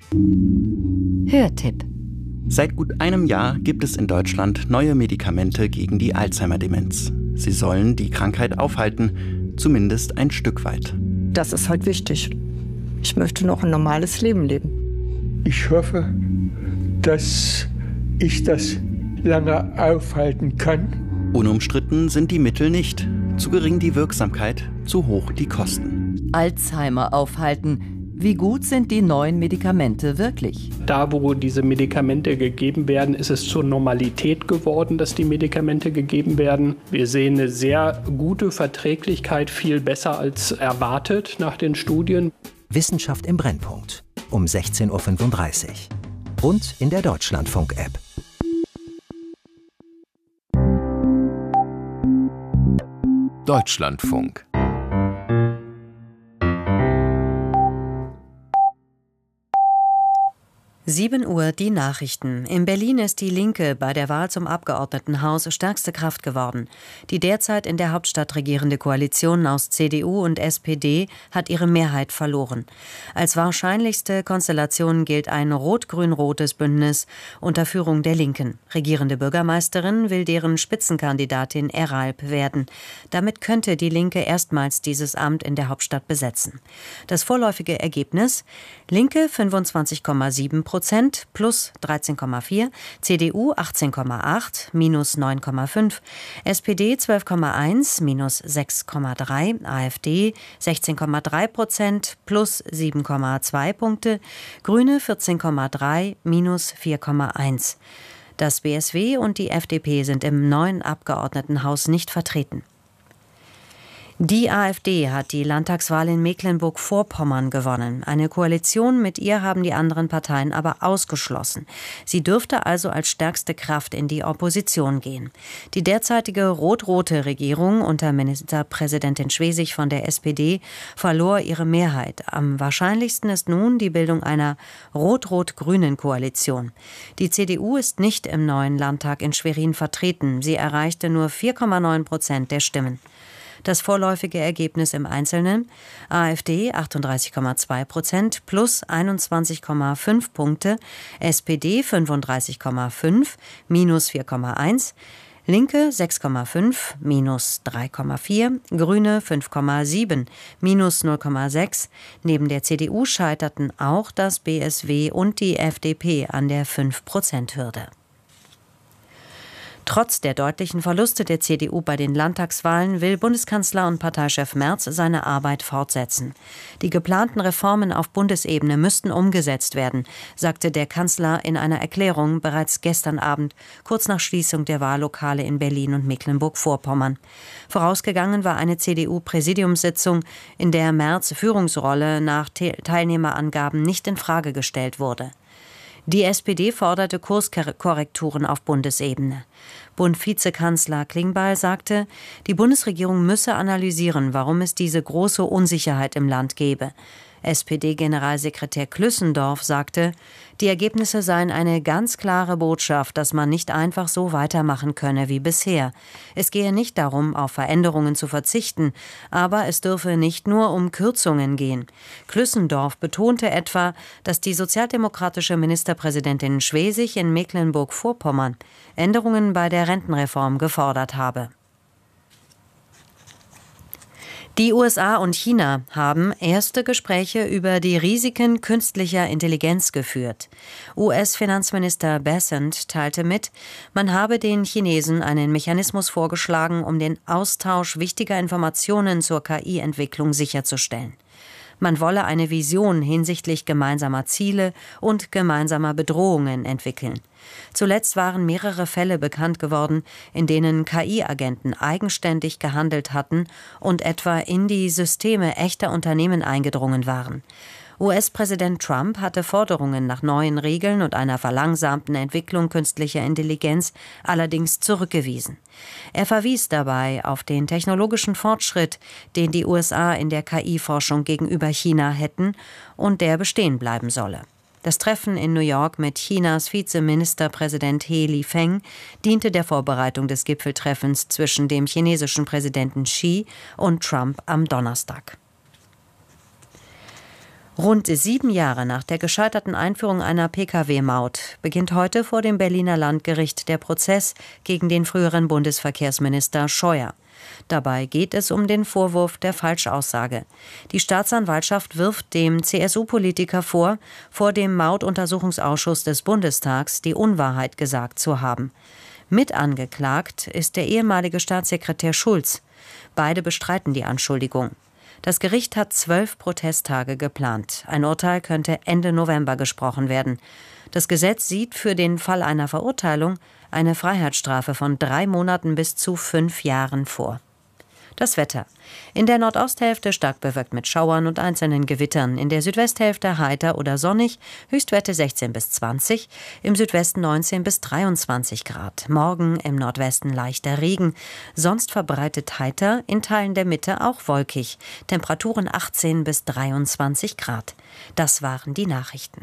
Hörtipp. Seit gut einem Jahr gibt es in Deutschland neue Medikamente gegen die Alzheimer-Demenz. Sie sollen die Krankheit aufhalten, zumindest ein Stück weit. Das ist halt wichtig. Ich möchte noch ein normales Leben leben. Ich hoffe, dass ich das lange aufhalten kann. Unumstritten sind die Mittel nicht. Zu gering die Wirksamkeit, zu hoch die Kosten. Alzheimer aufhalten. Wie gut sind die neuen Medikamente wirklich? Da, wo diese Medikamente gegeben werden, ist es zur Normalität geworden, dass die Medikamente gegeben werden. Wir sehen eine sehr gute Verträglichkeit, viel besser als erwartet nach den Studien. Wissenschaft im Brennpunkt um 16:35 Uhr und in der Deutschlandfunk-App. Deutschlandfunk. Uhr die Nachrichten. In Berlin ist die Linke bei der Wahl zum Abgeordnetenhaus stärkste Kraft geworden. Die derzeit in der Hauptstadt regierende Koalition aus CDU und SPD hat ihre Mehrheit verloren. Als wahrscheinlichste Konstellation gilt ein rot-grün-rotes Bündnis unter Führung der Linken. Regierende Bürgermeisterin will deren Spitzenkandidatin Eralp werden. Damit könnte die Linke erstmals dieses Amt in der Hauptstadt besetzen. Das vorläufige Ergebnis: Linke 25,7%, plus 13,4, CDU 18,8, minus 9,5, SPD 12,1, minus 6,3, AfD 16,3%, plus 7,2 Punkte, Grüne 14,3, minus 4,1. Das BSW und die FDP sind im neuen Abgeordnetenhaus nicht vertreten. Die AfD hat die Landtagswahl in Mecklenburg-Vorpommern gewonnen. Eine Koalition mit ihr haben die anderen Parteien aber ausgeschlossen. Sie dürfte also als stärkste Kraft in die Opposition gehen. Die derzeitige rot-rote Regierung unter Ministerpräsidentin Schwesig von der SPD verlor ihre Mehrheit. Am wahrscheinlichsten ist nun die Bildung einer rot-rot-grünen Koalition. Die CDU ist nicht im neuen Landtag in Schwerin vertreten. Sie erreichte nur 4,9% der Stimmen. Das vorläufige Ergebnis im Einzelnen: AfD 38,2%, plus 21,5 Punkte, SPD 35,5, minus 4,1, Linke 6,5, minus 3,4, Grüne 5,7, minus 0,6. Neben der CDU scheiterten auch das BSW und die FDP an der 5%-Hürde. Trotz der deutlichen Verluste der CDU bei den Landtagswahlen will Bundeskanzler und Parteichef Merz seine Arbeit fortsetzen. Die geplanten Reformen auf Bundesebene müssten umgesetzt werden, sagte der Kanzler in einer Erklärung bereits gestern Abend, kurz nach Schließung der Wahllokale in Berlin und Mecklenburg-Vorpommern. Vorausgegangen war eine CDU-Präsidiumssitzung, in der Merz' Führungsrolle nach Teilnehmerangaben nicht in Frage gestellt wurde. Die SPD forderte Kurskorrekturen auf Bundesebene. Bund-Vizekanzler Klingbeil sagte, die Bundesregierung müsse analysieren, warum es diese große Unsicherheit im Land gebe. SPD-Generalsekretär Klüssendorf sagte, die Ergebnisse seien eine ganz klare Botschaft, dass man nicht einfach so weitermachen könne wie bisher. Es gehe nicht darum, auf Veränderungen zu verzichten, aber es dürfe nicht nur um Kürzungen gehen. Klüssendorf betonte etwa, dass die sozialdemokratische Ministerpräsidentin Schwesig in Mecklenburg-Vorpommern Änderungen bei der Rentenreform gefordert habe. Die USA und China haben erste Gespräche über die Risiken künstlicher Intelligenz geführt. US-Finanzminister Bessent teilte mit, man habe den Chinesen einen Mechanismus vorgeschlagen, um den Austausch wichtiger Informationen zur KI-Entwicklung sicherzustellen. Man wolle eine Vision hinsichtlich gemeinsamer Ziele und gemeinsamer Bedrohungen entwickeln. Zuletzt waren mehrere Fälle bekannt geworden, in denen KI-Agenten eigenständig gehandelt hatten und etwa in die Systeme echter Unternehmen eingedrungen waren. US-Präsident Trump hatte Forderungen nach neuen Regeln und einer verlangsamten Entwicklung künstlicher Intelligenz allerdings zurückgewiesen. Er verwies dabei auf den technologischen Fortschritt, den die USA in der KI-Forschung gegenüber China hätten und der bestehen bleiben solle. Das Treffen in New York mit Chinas Vizeministerpräsident He Lifeng diente der Vorbereitung des Gipfeltreffens zwischen dem chinesischen Präsidenten Xi und Trump am Donnerstag. Rund 7 Jahre nach der gescheiterten Einführung einer Pkw-Maut beginnt heute vor dem Berliner Landgericht der Prozess gegen den früheren Bundesverkehrsminister Scheuer. Dabei geht es um den Vorwurf der Falschaussage. Die Staatsanwaltschaft wirft dem CSU-Politiker vor dem Mautuntersuchungsausschuss des Bundestags die Unwahrheit gesagt zu haben. Mit angeklagt ist der ehemalige Staatssekretär Schulz. Beide bestreiten die Anschuldigung. Das Gericht hat 12 Protesttage geplant. Ein Urteil könnte Ende November gesprochen werden. Das Gesetz sieht für den Fall einer Verurteilung eine Freiheitsstrafe von 3 Monaten bis zu 5 Jahren vor. Das Wetter. In der Nordosthälfte stark bewölkt mit Schauern und einzelnen Gewittern. In der Südwesthälfte heiter oder sonnig. Höchstwerte 16 bis 20. Im Südwesten 19 bis 23 Grad. Morgen im Nordwesten leichter Regen. Sonst verbreitet heiter, in Teilen der Mitte auch wolkig. Temperaturen 18 bis 23 Grad. Das waren die Nachrichten.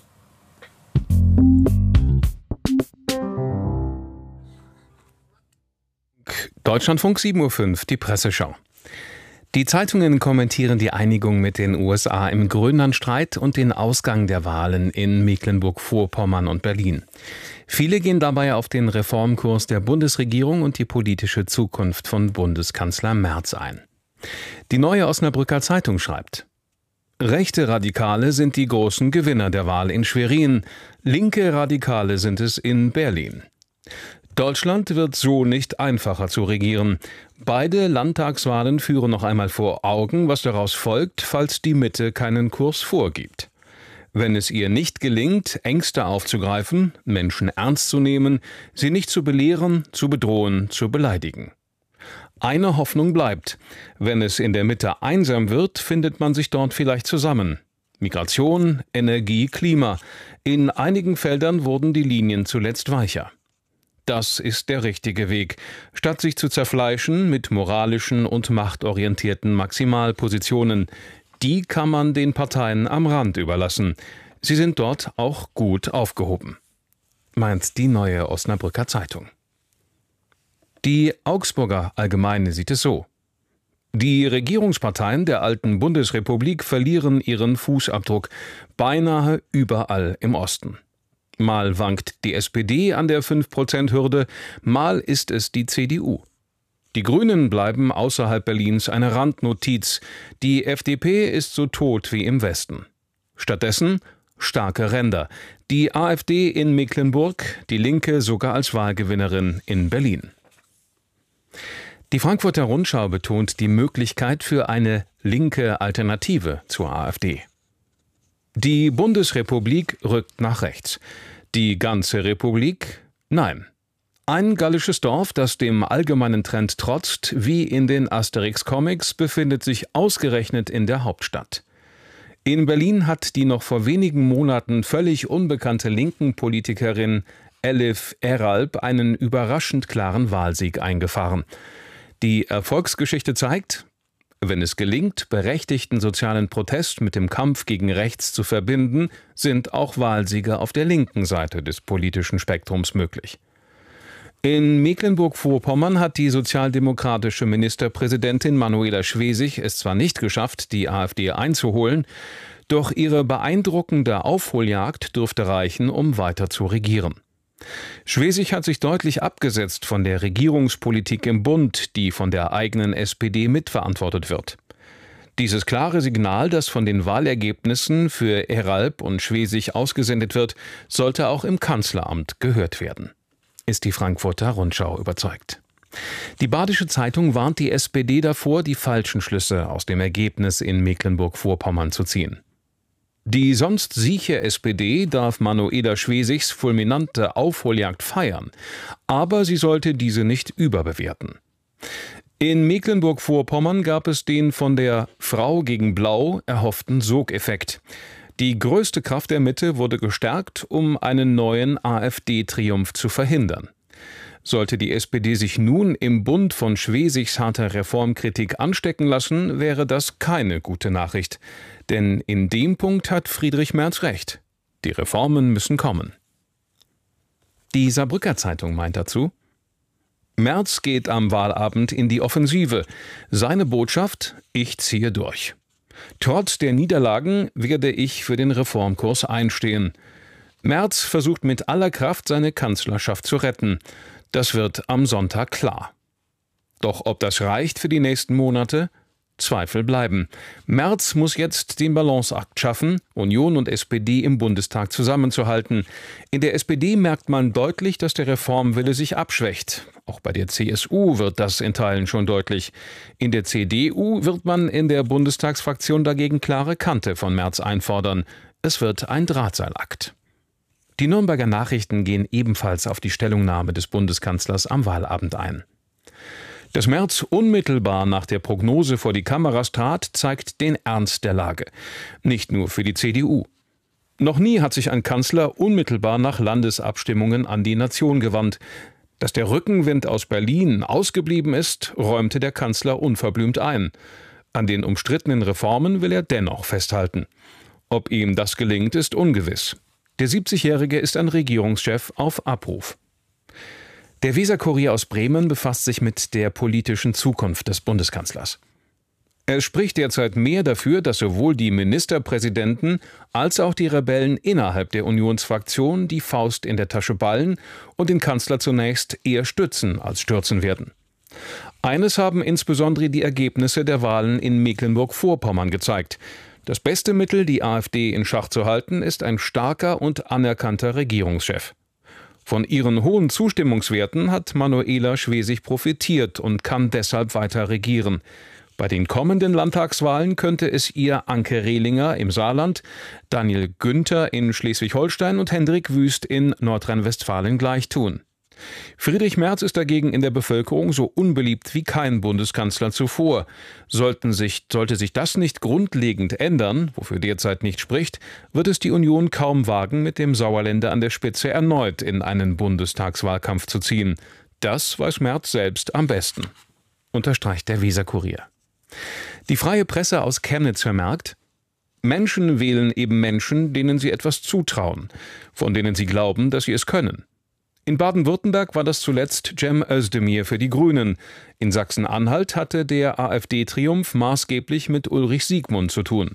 Deutschlandfunk 7:05 Uhr, die Presseschau. Die Zeitungen kommentieren die Einigung mit den USA im Grönlandstreit und den Ausgang der Wahlen in Mecklenburg-Vorpommern und Berlin. Viele gehen dabei auf den Reformkurs der Bundesregierung und die politische Zukunft von Bundeskanzler Merz ein. Die Neue Osnabrücker Zeitung schreibt: Rechte Radikale sind die großen Gewinner der Wahl in Schwerin, linke Radikale sind es in Berlin. Deutschland wird so nicht einfacher zu regieren. Beide Landtagswahlen führen noch einmal vor Augen, was daraus folgt, falls die Mitte keinen Kurs vorgibt. Wenn es ihr nicht gelingt, Ängste aufzugreifen, Menschen ernst zu nehmen, sie nicht zu belehren, zu bedrohen, zu beleidigen. Eine Hoffnung bleibt: Wenn es in der Mitte einsam wird, findet man sich dort vielleicht zusammen. Migration, Energie, Klima. In einigen Feldern wurden die Linien zuletzt weicher. Das ist der richtige Weg, statt sich zu zerfleischen mit moralischen und machtorientierten Maximalpositionen. Die kann man den Parteien am Rand überlassen. Sie sind dort auch gut aufgehoben, meint die Neue Osnabrücker Zeitung. Die Augsburger Allgemeine sieht es so: Die Regierungsparteien der alten Bundesrepublik verlieren ihren Fußabdruck beinahe überall im Osten. Mal wankt die SPD an der 5%-Hürde, mal ist es die CDU. Die Grünen bleiben außerhalb Berlins eine Randnotiz. Die FDP ist so tot wie im Westen. Stattdessen starke Ränder. Die AfD in Mecklenburg, die Linke sogar als Wahlgewinnerin in Berlin. Die Frankfurter Rundschau betont die Möglichkeit für eine linke Alternative zur AfD. Die Bundesrepublik rückt nach rechts. Die ganze Republik? Nein. Ein gallisches Dorf, das dem allgemeinen Trend trotzt, wie in den Asterix-Comics, befindet sich ausgerechnet in der Hauptstadt. In Berlin hat die noch vor wenigen Monaten völlig unbekannte linken Politikerin Elif Eralp einen überraschend klaren Wahlsieg eingefahren. Die Erfolgsgeschichte zeigt: Wenn es gelingt, berechtigten sozialen Protest mit dem Kampf gegen rechts zu verbinden, sind auch Wahlsiege auf der linken Seite des politischen Spektrums möglich. In Mecklenburg-Vorpommern hat die sozialdemokratische Ministerpräsidentin Manuela Schwesig es zwar nicht geschafft, die AfD einzuholen, doch ihre beeindruckende Aufholjagd dürfte reichen, um weiter zu regieren. Schwesig hat sich deutlich abgesetzt von der Regierungspolitik im Bund, die von der eigenen SPD mitverantwortet wird. Dieses klare Signal, das von den Wahlergebnissen für Eralp und Schwesig ausgesendet wird, sollte auch im Kanzleramt gehört werden, ist die Frankfurter Rundschau überzeugt. Die Badische Zeitung warnt die SPD davor, die falschen Schlüsse aus dem Ergebnis in Mecklenburg-Vorpommern zu ziehen. Die sonst sieche SPD darf Manuela Schwesigs fulminante Aufholjagd feiern, aber sie sollte diese nicht überbewerten. In Mecklenburg-Vorpommern gab es den von der Frau gegen Blau erhofften Sogeffekt. Die größte Kraft der Mitte wurde gestärkt, um einen neuen AfD-Triumph zu verhindern. Sollte die SPD sich nun im Bund von Schwesigs harter Reformkritik anstecken lassen, wäre das keine gute Nachricht. Denn in dem Punkt hat Friedrich Merz recht. Die Reformen müssen kommen. Die Saarbrücker Zeitung meint dazu: Merz geht am Wahlabend in die Offensive. Seine Botschaft: Ich ziehe durch. Trotz der Niederlagen werde ich für den Reformkurs einstehen. Merz versucht mit aller Kraft, seine Kanzlerschaft zu retten. Das wird am Sonntag klar. Doch ob das reicht für die nächsten Monate? Zweifel bleiben. Merz muss jetzt den Balanceakt schaffen, Union und SPD im Bundestag zusammenzuhalten. In der SPD merkt man deutlich, dass der Reformwille sich abschwächt. Auch bei der CSU wird das in Teilen schon deutlich. In der CDU wird man in der Bundestagsfraktion dagegen klare Kante von Merz einfordern. Es wird ein Drahtseilakt. Die Nürnberger Nachrichten gehen ebenfalls auf die Stellungnahme des Bundeskanzlers am Wahlabend ein. Dass Merz unmittelbar nach der Prognose vor die Kameras trat, zeigt den Ernst der Lage. Nicht nur für die CDU. Noch nie hat sich ein Kanzler unmittelbar nach Landesabstimmungen an die Nation gewandt. Dass der Rückenwind aus Berlin ausgeblieben ist, räumte der Kanzler unverblümt ein. An den umstrittenen Reformen will er dennoch festhalten. Ob ihm das gelingt, ist ungewiss. Der 70-Jährige ist ein Regierungschef auf Abruf. Der Weser-Kurier aus Bremen befasst sich mit der politischen Zukunft des Bundeskanzlers. Es spricht derzeit mehr dafür, dass sowohl die Ministerpräsidenten als auch die Rebellen innerhalb der Unionsfraktion die Faust in der Tasche ballen und den Kanzler zunächst eher stützen als stürzen werden. Eines haben insbesondere die Ergebnisse der Wahlen in Mecklenburg-Vorpommern gezeigt. Das beste Mittel, die AfD in Schach zu halten, ist ein starker und anerkannter Regierungschef. Von ihren hohen Zustimmungswerten hat Manuela Schwesig profitiert und kann deshalb weiter regieren. Bei den kommenden Landtagswahlen könnte es ihr Anke Rehlinger im Saarland, Daniel Günther in Schleswig-Holstein und Hendrik Wüst in Nordrhein-Westfalen gleich tun. Friedrich Merz ist dagegen in der Bevölkerung so unbeliebt wie kein Bundeskanzler zuvor. Sollte sich das nicht grundlegend ändern, wofür derzeit nicht spricht, wird es die Union kaum wagen, mit dem Sauerländer an der Spitze erneut in einen Bundestagswahlkampf zu ziehen. Das weiß Merz selbst am besten, unterstreicht der Weser-Kurier. Die Freie Presse aus Chemnitz vermerkt: Menschen wählen eben Menschen, denen sie etwas zutrauen, von denen sie glauben, dass sie es können. In Baden-Württemberg war das zuletzt Cem Özdemir für die Grünen. In Sachsen-Anhalt hatte der AfD-Triumph maßgeblich mit Ulrich Siegmund zu tun.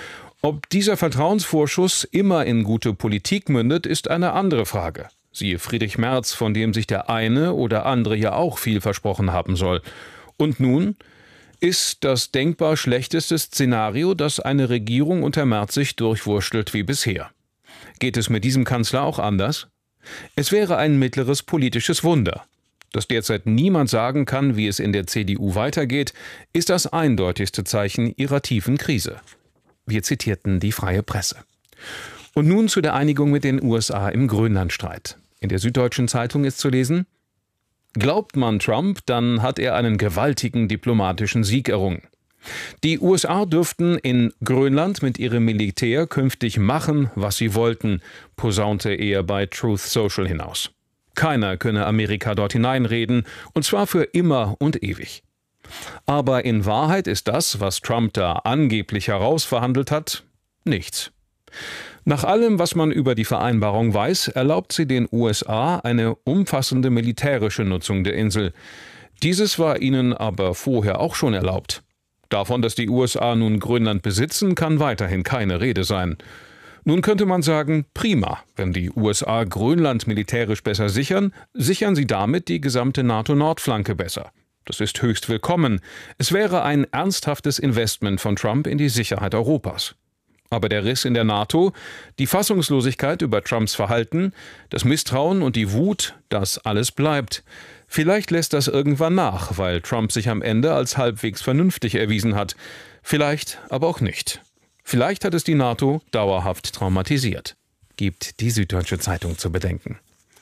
Ob dieser Vertrauensvorschuss immer in gute Politik mündet, ist eine andere Frage. Siehe Friedrich Merz, von dem sich der eine oder andere ja auch viel versprochen haben soll. Und nun ist das denkbar schlechteste Szenario, dass eine Regierung unter Merz sich durchwurstelt wie bisher. Geht es mit diesem Kanzler auch anders? Es wäre ein mittleres politisches Wunder. Dass derzeit niemand sagen kann, wie es in der CDU weitergeht, ist das eindeutigste Zeichen ihrer tiefen Krise. Wir zitierten die Freie Presse. Und nun zu der Einigung mit den USA im Grönlandstreit. In der Süddeutschen Zeitung ist zu lesen: Glaubt man Trump, dann hat er einen gewaltigen diplomatischen Sieg errungen. Die USA dürften in Grönland mit ihrem Militär künftig machen, was sie wollten, posaunte er bei Truth Social hinaus. Keiner könne Amerika dort hineinreden, und zwar für immer und ewig. Aber in Wahrheit ist das, was Trump da angeblich herausverhandelt hat, nichts. Nach allem, was man über die Vereinbarung weiß, erlaubt sie den USA eine umfassende militärische Nutzung der Insel. Dieses war ihnen aber vorher auch schon erlaubt. Davon, dass die USA nun Grönland besitzen, kann weiterhin keine Rede sein. Nun könnte man sagen, prima, wenn die USA Grönland militärisch besser sichern, sichern sie damit die gesamte NATO-Nordflanke besser. Das ist höchst willkommen. Es wäre ein ernsthaftes Investment von Trump in die Sicherheit Europas. Aber der Riss in der NATO, die Fassungslosigkeit über Trumps Verhalten, das Misstrauen und die Wut, das alles bleibt. Vielleicht lässt das irgendwann nach, weil Trump sich am Ende als halbwegs vernünftig erwiesen hat. Vielleicht aber auch nicht. Vielleicht hat es die NATO dauerhaft traumatisiert, gibt die Süddeutsche Zeitung zu bedenken.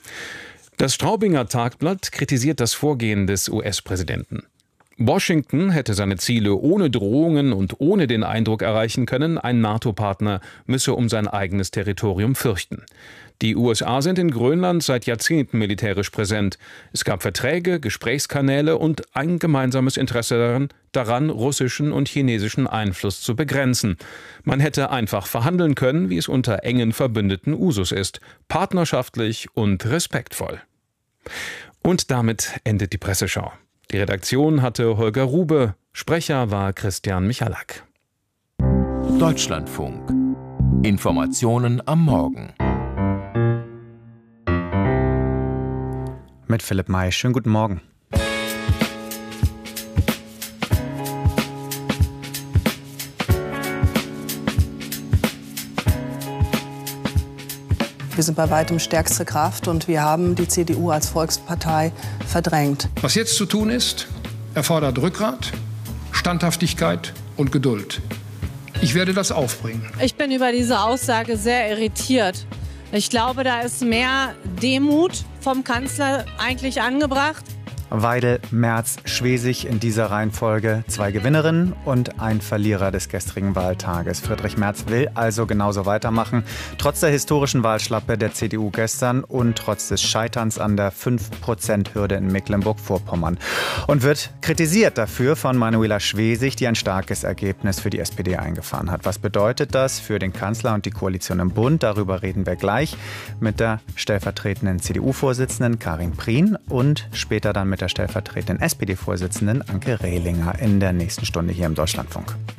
Das Straubinger Tagblatt kritisiert das Vorgehen des US-Präsidenten. Washington hätte seine Ziele ohne Drohungen und ohne den Eindruck erreichen können, ein NATO-Partner müsse um sein eigenes Territorium fürchten. Die USA sind in Grönland seit Jahrzehnten militärisch präsent. Es gab Verträge, Gesprächskanäle und ein gemeinsames Interesse daran, russischen und chinesischen Einfluss zu begrenzen. Man hätte einfach verhandeln können, wie es unter engen Verbündeten Usus ist, partnerschaftlich und respektvoll. Und damit endet die Presseschau. Die Redaktion hatte Holger Rube, Sprecher war Christian Michalak. Deutschlandfunk. Informationen am Morgen. Mit Philipp May. Schönen guten Morgen. Wir sind bei weitem stärkste Kraft und wir haben die CDU als Volkspartei verdrängt. Was jetzt zu tun ist, erfordert Rückgrat, Standhaftigkeit und Geduld. Ich werde das aufbringen. Ich bin über diese Aussage sehr irritiert. Ich glaube, da ist mehr Demut vom Kanzler eigentlich angebracht. Weidel, Merz, Schwesig in dieser Reihenfolge, 2 Gewinnerinnen und ein Verlierer des gestrigen Wahltages. Friedrich Merz will also genauso weitermachen, trotz der historischen Wahlschlappe der CDU gestern und trotz des Scheiterns an der 5%-Hürde in Mecklenburg-Vorpommern. Und wird kritisiert dafür von Manuela Schwesig, die ein starkes Ergebnis für die SPD eingefahren hat. Was bedeutet das für den Kanzler und die Koalition im Bund? Darüber reden wir gleich mit der stellvertretenden CDU-Vorsitzenden Karin Prien und später dann mit der stellvertretenden SPD-Vorsitzenden Anke Rehlinger in der nächsten Stunde hier im Deutschlandfunk.